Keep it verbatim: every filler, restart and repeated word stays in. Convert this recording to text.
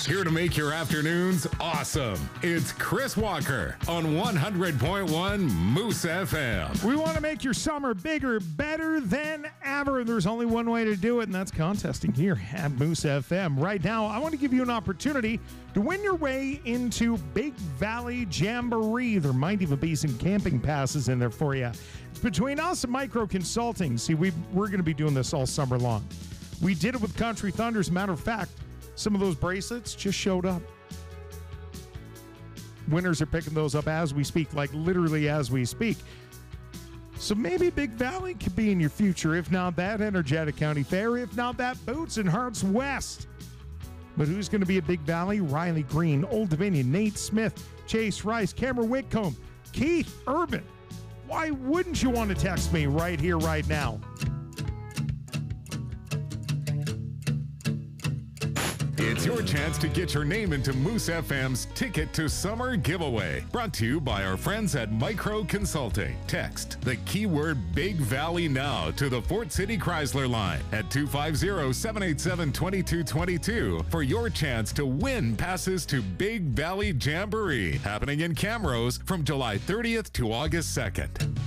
Here to make your afternoons awesome. It's Chris Walker on one hundred point one Moose F M. We want to make your summer bigger, better than ever. There's only one way to do it, and that's contesting here at Moose F M. Right now, I want to give you an opportunity to win your way into Big Valley Jamboree. There might even be some camping passes in there for you. It's between us and Micro Consulting. See, we, we're going to be doing this all summer long. We did it with Country Thunder. As a matter of fact, some of those bracelets just showed up. Winners are picking those up as we speak, like literally as we speak. So maybe Big Valley could be in your future, if not that Energetic County Fair, if not that Boots and Hearts West. But who's going to be at Big Valley? Riley Green, Old Dominion, Nate Smith, Chase Rice, Cameron Whitcomb, Keith Urban. Why wouldn't you want to text me right here, right now? It's your chance to get your name into Moose F M's Ticket to Summer giveaway. Brought to you by our friends at Micro Consulting. Text the keyword Big Valley now to the Fort City Chrysler line at two five zero, seven eight seven, two two two two for your chance to win passes to Big Valley Jamboree, happening in Camrose from July thirtieth to August second.